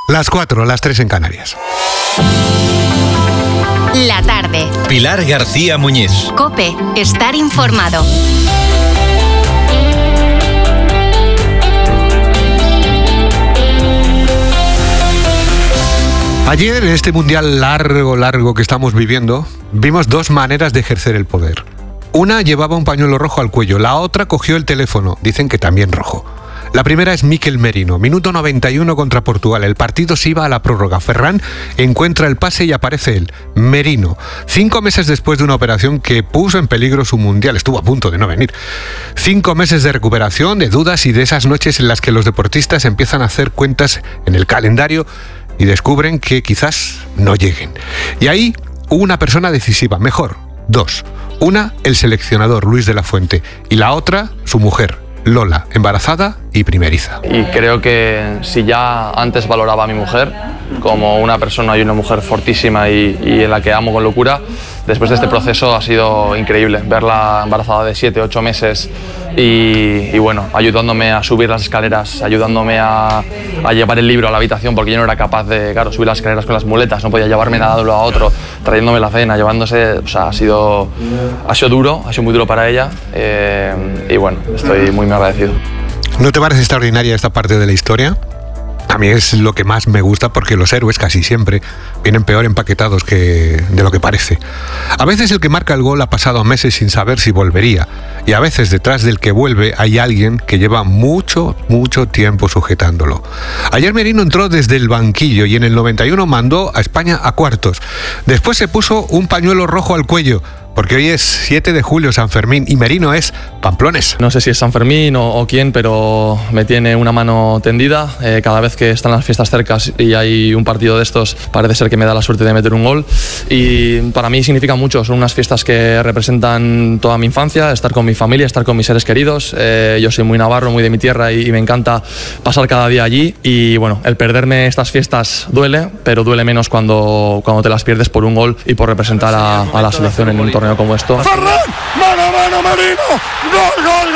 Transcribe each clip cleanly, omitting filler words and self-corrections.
Las 4, las 3 en Canarias. La tarde. Pilar García Muñiz. COPE. Estar informado. Ayer, en este mundial largo que estamos viviendo, vimos dos maneras de ejercer el poder. Una llevaba un pañuelo rojo al cuello, la otra cogió el teléfono, dicen que también rojo. La primera es Mikel Merino, minuto 91 contra Portugal. El partido se iba a la prórroga. Ferran encuentra el pase y aparece él, Merino. 5 meses después de una operación que puso en peligro su mundial, estuvo a punto de no venir. 5 meses de recuperación, de dudas y de esas noches en las que los deportistas empiezan a hacer cuentas en el calendario y descubren que quizás no lleguen. Y ahí hubo una persona decisiva, mejor, dos. Una, el seleccionador Luis de la Fuente, y la otra, su mujer, Lola, embarazada y primeriza. Y creo que si ya antes valoraba a mi mujer como una persona y una mujer fortísima y en la que amo con locura, después de este proceso ha sido increíble verla embarazada de 7, 8 meses y bueno, ayudándome a subir las escaleras, ayudándome a llevar el libro a la habitación, porque yo no era capaz de, claro, subir las escaleras con las muletas, no podía llevarme nada de uno a otro, trayéndome la cena, llevándose, o sea, ha sido duro, ha sido muy duro para ella y bueno, estoy muy agradecido. ¿No te parece extraordinaria esta parte de la historia? A mí es lo que más me gusta porque los héroes casi siempre vienen peor empaquetados de lo que parece. A veces el que marca el gol ha pasado meses sin saber si volvería y a veces detrás del que vuelve hay alguien que lleva mucho tiempo sujetándolo. Ayer Merino entró desde el banquillo y en el 91 mandó a España a cuartos. Después se puso un pañuelo rojo al cuello, porque hoy es 7 de julio, San Fermín, y Merino es pamplones. No sé si es San Fermín o quién, pero me tiene una mano tendida. Cada vez que están las fiestas cerca y hay un partido de estos, parece ser que me da la suerte de meter un gol. Y para mí significa mucho, son unas fiestas que representan toda mi infancia, estar con mi familia, estar con mis seres queridos. Yo soy muy navarro, muy de mi tierra y me encanta pasar cada día allí. Y bueno, el perderme estas fiestas duele, pero duele menos cuando te las pierdes por un gol y por representar a la selección en un torneo como esto. Ferran, mano, Merino, gol.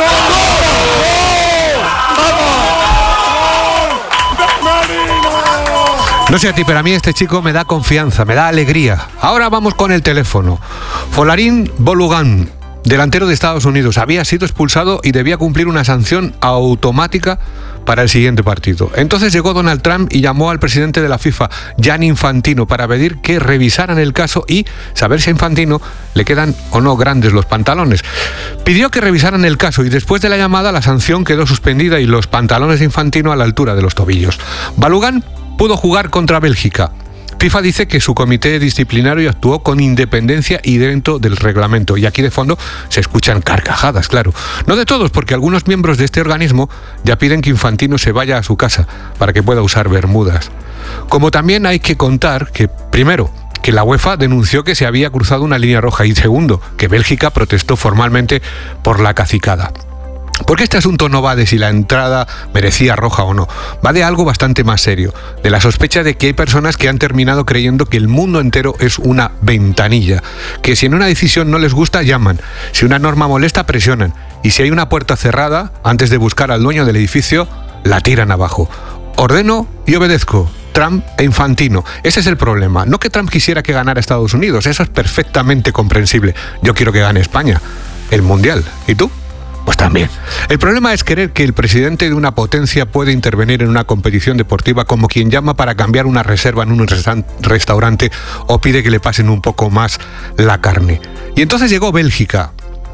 No sé a ti, pero a mí este chico me da confianza, me da alegría. Ahora vamos con el teléfono. Folarin Balogun, delantero de Estados Unidos, había sido expulsado y debía cumplir una sanción automática para el siguiente partido. Entonces llegó Donald Trump y llamó al presidente de la FIFA, Gianni Infantino, para pedir que revisaran el caso y saber si a Infantino le quedan o no grandes los pantalones. Pidió que revisaran el caso y después de la llamada la sanción quedó suspendida y los pantalones de Infantino a la altura de los tobillos. Balogun pudo jugar contra Bélgica. FIFA dice que su comité disciplinario actuó con independencia y dentro del reglamento. Y aquí de fondo se escuchan carcajadas, claro. No de todos, porque algunos miembros de este organismo ya piden que Infantino se vaya a su casa para que pueda usar bermudas. Como también hay que contar que, primero, que la UEFA denunció que se había cruzado una línea roja y segundo, que Bélgica protestó formalmente por la cacicada. Porque este asunto no va de si la entrada merecía roja o no, va de algo bastante más serio, de la sospecha de que hay personas que han terminado creyendo que el mundo entero es una ventanilla, que si en una decisión no les gusta llaman, si una norma molesta presionan y si hay una puerta cerrada, antes de buscar al dueño del edificio, la tiran abajo. Ordeno y obedezco. Trump e Infantino. Ese es el problema. No que Trump quisiera que ganara Estados Unidos, eso es perfectamente comprensible. Yo quiero que gane España, el Mundial. ¿Y tú? Pues también. El problema es creer que el presidente de una potencia puede intervenir en una competición deportiva como quien llama para cambiar una reserva en un restaurante o pide que le pasen un poco más la carne. Y entonces llegó Bélgica.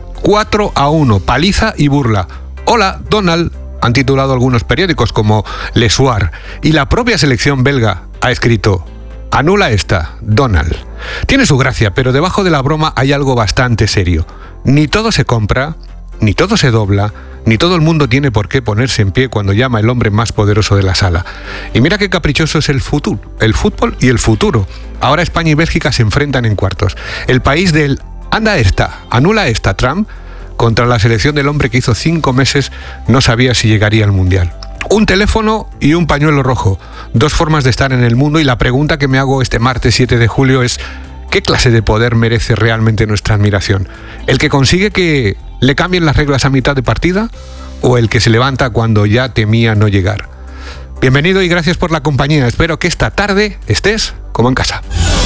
4-1, paliza y burla. Hola, Donald, han titulado algunos periódicos como Le Soir. Y la propia selección belga ha escrito: anula esta, Donald. Tiene su gracia, pero debajo de la broma hay algo bastante serio. Ni todo se compra, ni todo se dobla, ni todo el mundo tiene por qué ponerse en pie cuando llama el hombre más poderoso de la sala. Y mira qué caprichoso es el fútbol y el futuro. Ahora España y Bélgica se enfrentan en cuartos. El país del anda esta, anula esta, Trump, contra la selección del hombre que hizo 5 meses no sabía si llegaría al Mundial. Un teléfono y un pañuelo rojo, dos formas de estar en el mundo, y la pregunta que me hago este martes 7 de julio es: ¿qué clase de poder merece realmente nuestra admiración? ¿El que consigue que le cambien las reglas a mitad de partida o el que se levanta cuando ya temía no llegar? Bienvenido y gracias por la compañía. Espero que esta tarde estés como en casa.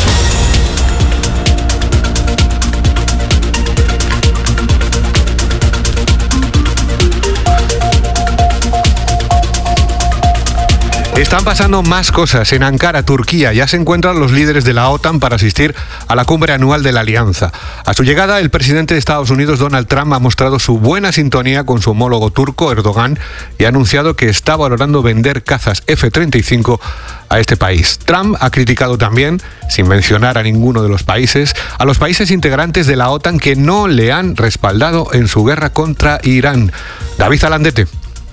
Están pasando más cosas. En Ankara, Turquía, ya se encuentran los líderes de la OTAN para asistir a la cumbre anual de la Alianza. A su llegada, el presidente de Estados Unidos, Donald Trump, ha mostrado su buena sintonía con su homólogo turco, Erdogan, y ha anunciado que está valorando vender cazas F-35 a este país. Trump ha criticado también, sin mencionar a ninguno de los países, a los países integrantes de la OTAN que no le han respaldado en su guerra contra Irán. David Alandete.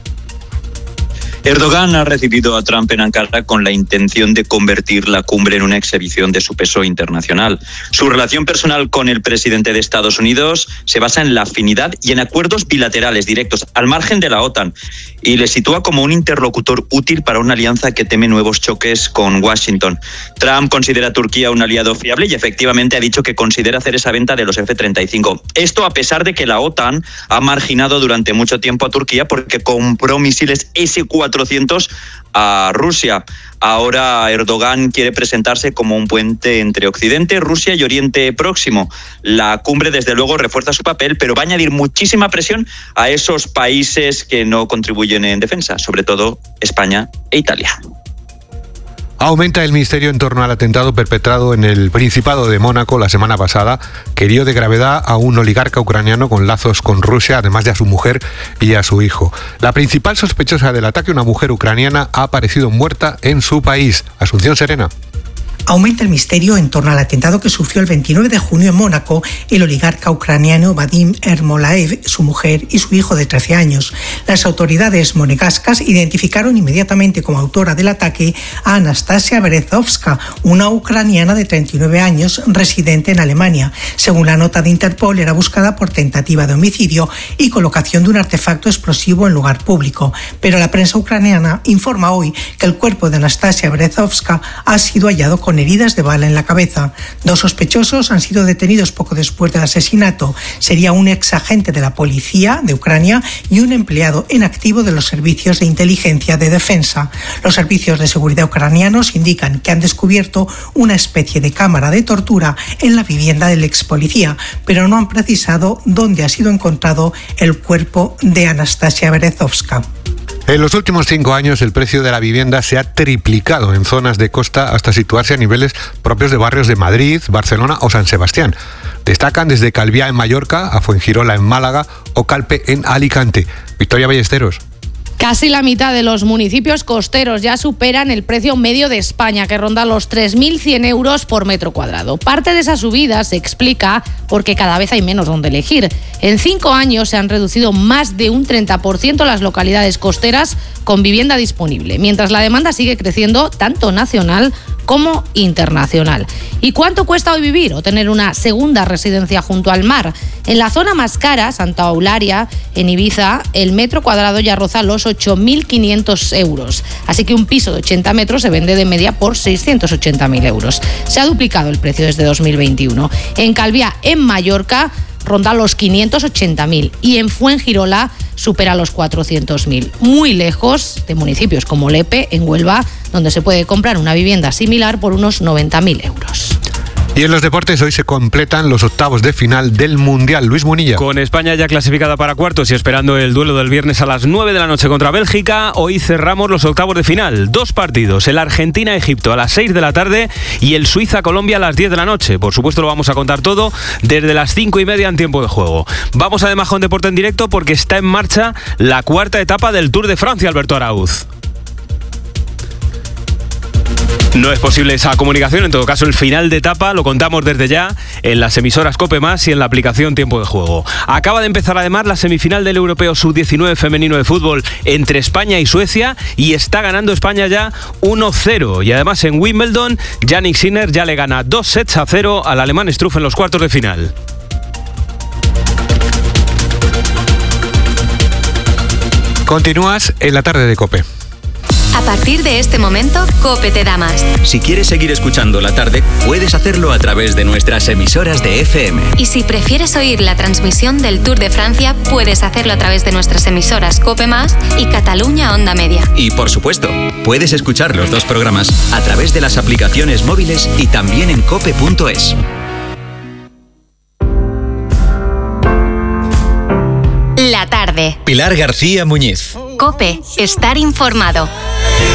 Erdogan ha recibido a Trump en Ankara con la intención de convertir la cumbre en una exhibición de su peso internacional. Su relación personal con el presidente de Estados Unidos se basa en la afinidad y en acuerdos bilaterales directos, al margen de la OTAN, y le sitúa como un interlocutor útil para una alianza que teme nuevos choques con Washington. Trump considera a Turquía un aliado fiable y efectivamente ha dicho que considera hacer esa venta de los F-35. Esto a pesar de que la OTAN ha marginado durante mucho tiempo a Turquía porque compró misiles S-400 a Rusia. Ahora Erdogan quiere presentarse como un puente entre Occidente, Rusia y Oriente Próximo. La cumbre, desde luego, refuerza su papel, pero va a añadir muchísima presión a esos países que no contribuyen en defensa, sobre todo España e Italia. Aumenta el misterio en torno al atentado perpetrado en el Principado de Mónaco la semana pasada, que hirió de gravedad a un oligarca ucraniano con lazos con Rusia, además de a su mujer y a su hijo. La principal sospechosa del ataque, una mujer ucraniana, ha aparecido muerta en su país. Asunción Serena. Aumenta el misterio en torno al atentado que sufrió el 29 de junio en Mónaco el oligarca ucraniano Vadim Ermolaev, su mujer y su hijo de 13 años. Las autoridades monegascas identificaron inmediatamente como autora del ataque a Anastasia Berezovska, una ucraniana de 39 años residente en Alemania. Según la nota de Interpol, era buscada por tentativa de homicidio y colocación de un artefacto explosivo en lugar público. Pero la prensa ucraniana informa hoy que el cuerpo de Anastasia Berezovska ha sido hallado con heridas de bala en la cabeza. 2 sospechosos han sido detenidos poco después del asesinato. Sería un ex agente de la policía de Ucrania y un empleado en activo de los servicios de inteligencia de defensa. Los servicios de seguridad ucranianos indican que han descubierto una especie de cámara de tortura en la vivienda del ex policía, pero no han precisado dónde ha sido encontrado el cuerpo de Anastasia Berezovska. En los últimos 5 años el precio de la vivienda se ha triplicado en zonas de costa hasta situarse a niveles propios de barrios de Madrid, Barcelona o San Sebastián. Destacan desde Calviá en Mallorca a Fuengirola en Málaga o Calpe en Alicante. Victoria Ballesteros. Casi la mitad de los municipios costeros ya superan el precio medio de España, que ronda los 3.100 euros por metro cuadrado. Parte de esa subida se explica porque cada vez hay menos donde elegir. En 5 años se han reducido más de un 30% las localidades costeras con vivienda disponible, mientras la demanda sigue creciendo tanto nacional como internacional. ¿Y cuánto cuesta hoy vivir o tener una segunda residencia junto al mar? En la zona más cara, Santa Eulalia, en Ibiza, el metro cuadrado ya roza los 8.500 euros. Así que un piso de 80 metros se vende de media por 680.000 euros. Se ha duplicado el precio desde 2021. En Calviá, en Mallorca, ronda los 580.000 y en Fuengirola supera los 400.000. Muy lejos de municipios como Lepe, en Huelva, donde se puede comprar una vivienda similar por unos 90.000 euros. Y en los deportes hoy se completan los octavos de final del Mundial. Luis Munilla. Con España ya clasificada para cuartos y esperando el duelo del viernes a las 9 de la noche contra Bélgica, hoy cerramos los octavos de final. 2 partidos, el Argentina-Egipto a las 6 de la tarde y el Suiza-Colombia a las 10 de la noche. Por supuesto lo vamos a contar todo desde las 5:30 en tiempo de juego. Vamos además con Deporte en Directo porque está en marcha la 4ª etapa del Tour de Francia, Alberto Arauz. No es posible esa comunicación, en todo caso el final de etapa lo contamos desde ya en las emisoras COPE+ y en la aplicación Tiempo de Juego. Acaba de empezar además la semifinal del Europeo Sub-19 femenino de fútbol entre España y Suecia y está ganando España ya 1-0 y además en Wimbledon Jannik Sinner ya le gana 2-0 al alemán Struff en los cuartos de final. Continúas en la tarde de COPE. A partir de este momento, COPE te da más. Si quieres seguir escuchando La Tarde, puedes hacerlo a través de nuestras emisoras de FM. Y si prefieres oír la transmisión del Tour de Francia, puedes hacerlo a través de nuestras emisoras COPE Más y Cataluña Onda Media. Y por supuesto, puedes escuchar los dos programas a través de las aplicaciones móviles y también en cope.es. La tarde. Pilar García Muñiz. COPE, estar informado.